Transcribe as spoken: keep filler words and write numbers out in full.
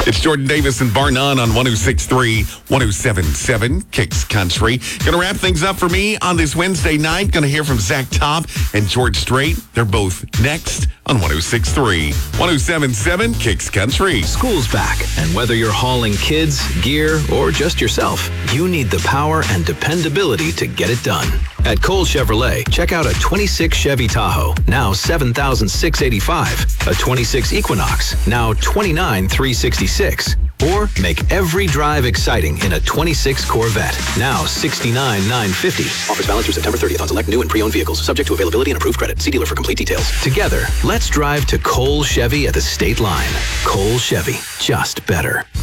It's Jordan Davis and Barnon on one oh six point three, one oh seven point seven Kicks Country. Going to wrap things up for me on this Wednesday night. Going to hear from Zach Top and George Strait. They're both next on one oh six point three, one oh seven point seven Kicks Country. School's back, and whether you're hauling kids, gear, or just yourself, you need the power and dependability to get it done. At Cole Chevrolet, check out a twenty-six Chevy Tahoe, now seven thousand six hundred eighty-five dollars, a twenty-six Equinox, now twenty-nine thousand three hundred sixty-six dollars, or make every drive exciting in a twenty-six Corvette, now sixty-nine thousand nine hundred fifty dollars. Offers valid through September thirtieth on select new and pre-owned vehicles, subject to availability and approved credit. See dealer for complete details. Together, let's drive to Cole Chevy at the state line. Cole Chevy, just better.